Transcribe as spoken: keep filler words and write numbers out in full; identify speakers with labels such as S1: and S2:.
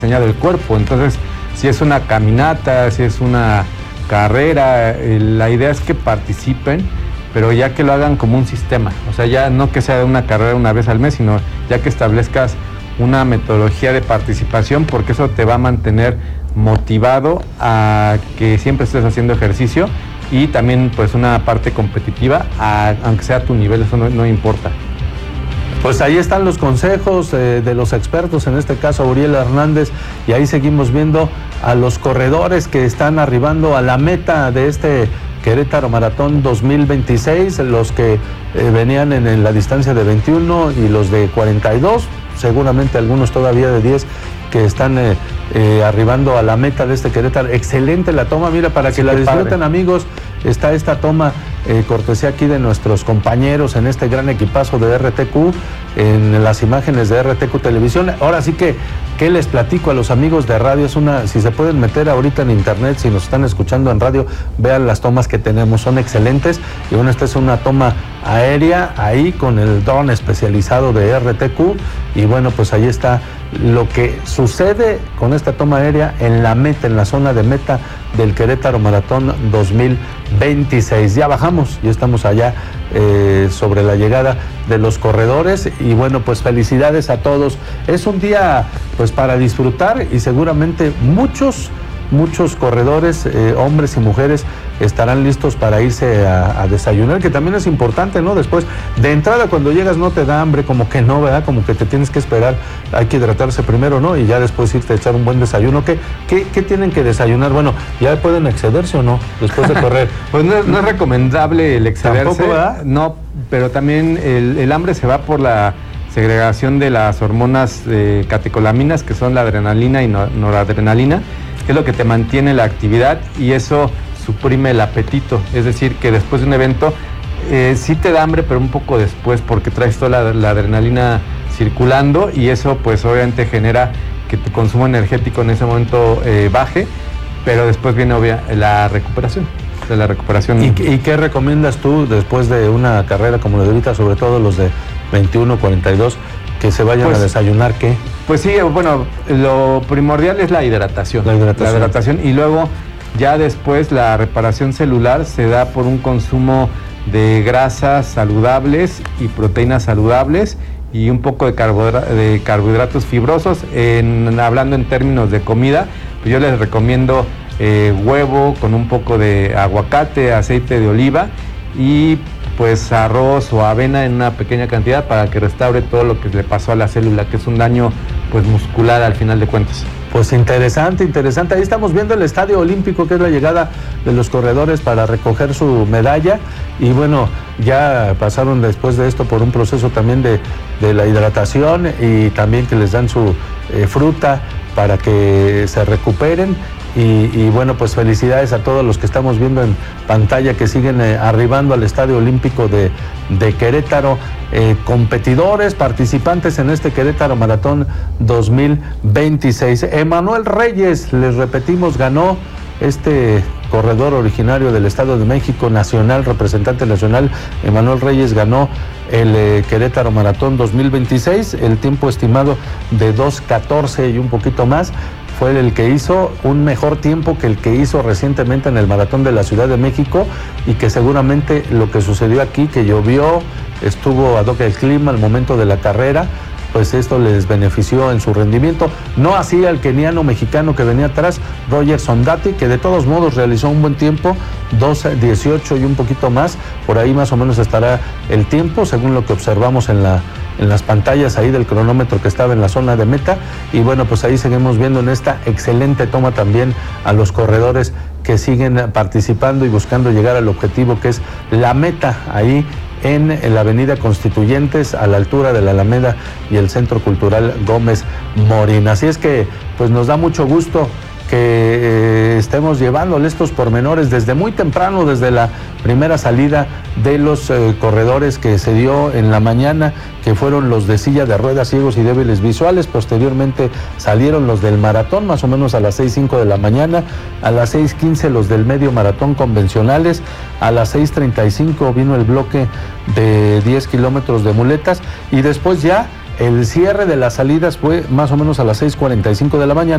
S1: diseñado el cuerpo. Entonces, si es una caminata, si es una carrera, eh, la idea es que participen, pero ya que lo hagan como un sistema. O sea, ya no que sea una carrera una vez al mes, sino ya que establezcas una metodología de participación, porque eso te va a mantener motivado a que siempre estés haciendo ejercicio, y también pues una parte competitiva, a, aunque sea a tu nivel, eso no, no importa.
S2: Pues ahí están los consejos eh, de los expertos, en este caso Uriel Hernández, y ahí seguimos viendo a los corredores que están arribando a la meta de este Querétaro Maratón dos mil veintiséis, los que eh, venían en, en la distancia de veintiuno y los de cuarenta y dos, seguramente algunos todavía de diez que están eh, eh, arribando a la meta de este Querétaro. Excelente la toma, mira, para que sí, la disfruten, padre. Amigos, está esta toma eh, cortesía aquí de nuestros compañeros en este gran equipazo de R T Q, en las imágenes de R T Q Televisión. Ahora sí que, ¿qué les platico a los amigos de radio? Es una, si se pueden meter ahorita en internet, si nos están escuchando en radio, vean las tomas que tenemos, son excelentes. Y bueno, esta es una toma aérea, ahí con el dron especializado de R T Q, y bueno, pues ahí está lo que sucede con esta toma aérea en la meta, en la zona de meta del Querétaro Maratón dos mil veintiséis. Ya bajamos, ya estamos allá eh, sobre la llegada de los corredores, y bueno, pues felicidades a todos. Es un día pues para disfrutar, y seguramente muchos muchos corredores, eh, hombres y mujeres, estarán listos para irse a, a desayunar, que también es importante, ¿no? Después, de entrada, cuando llegas no te da hambre, como que no, ¿verdad? Como que te tienes que esperar, hay que hidratarse primero, ¿no? Y ya después irte a echar un buen desayuno. ¿Qué, qué, qué tienen que desayunar? Bueno, ¿ya pueden excederse o no después de correr?
S1: Pues no, no es recomendable el excederse.
S2: ¿Tampoco, verdad?
S1: No, pero también el, el hambre se va por la segregación de las hormonas eh, catecolaminas, que son la adrenalina y no, noradrenalina, que es lo que te mantiene la actividad, y eso suprime el apetito. Es decir, que después de un evento eh, sí te da hambre, pero un poco después, porque traes toda la, la adrenalina circulando, y eso pues obviamente genera que tu consumo energético en ese momento eh, baje, pero después viene obvia la recuperación. De la recuperación.
S2: ¿Y, ¿Y qué recomiendas tú después de una carrera como la de ahorita, sobre todo los de veintiuno, cuarenta y dos, que se vayan pues, a desayunar? ¿Qué?
S1: Pues sí, bueno, lo primordial es la hidratación.
S2: La hidratación.
S1: La hidratación, y luego ya después la reparación celular se da por un consumo de grasas saludables y proteínas saludables, y un poco de, carbohidra- de carbohidratos fibrosos. En, hablando en términos de comida, pues yo les recomiendo eh, huevo con un poco de aguacate, aceite de oliva, y pues arroz o avena en una pequeña cantidad, para que restaure todo lo que le pasó a la célula, que es un daño pues muscular al final de cuentas.
S2: Pues interesante, interesante. Ahí estamos viendo el Estadio Olímpico, que es la llegada de los corredores para recoger su medalla. Y bueno, ya pasaron después de esto por un proceso también de, de la hidratación, y también que les dan su eh, fruta para que se recuperen. Y, y bueno, pues felicidades a todos los que estamos viendo en pantalla, que siguen eh, arribando al Estadio Olímpico de, de Querétaro, eh, competidores, participantes en este Querétaro Maratón dos mil veintiséis. Emanuel Reyes, les repetimos, ganó este corredor originario del Estado de México, nacional, representante nacional. Emanuel Reyes ganó el eh, Querétaro Maratón dos mil veintiséis, el tiempo estimado de dos catorce y un poquito más. Fue el que hizo un mejor tiempo que el que hizo recientemente en el Maratón de la Ciudad de México, y que seguramente lo que sucedió aquí, que llovió, estuvo ad hoc el clima al momento de la carrera, pues esto les benefició en su rendimiento. No así al keniano mexicano que venía atrás, Roger Sondati, que de todos modos realizó un buen tiempo, dos dieciocho y un poquito más, por ahí más o menos estará el tiempo, según lo que observamos en la en las pantallas ahí del cronómetro que estaba en la zona de meta. Y bueno, pues ahí seguimos viendo en esta excelente toma también a los corredores que siguen participando y buscando llegar al objetivo, que es la meta ahí en, en la avenida Constituyentes, a la altura de la Alameda y el Centro Cultural Gómez Morín. Así es que pues nos da mucho gusto que eh, estemos llevándole estos pormenores desde muy temprano, desde la primera salida de los eh, corredores que se dio en la mañana, que fueron los de silla de ruedas, ciegos y débiles visuales. Posteriormente salieron los del maratón, más o menos a las seis cinco de la mañana, a las seis quince los del medio maratón convencionales, a las seis treinta y cinco vino el bloque de diez kilómetros de muletas, y después ya El cierre de las salidas fue más o menos a las seis cuarenta y cinco de la mañana.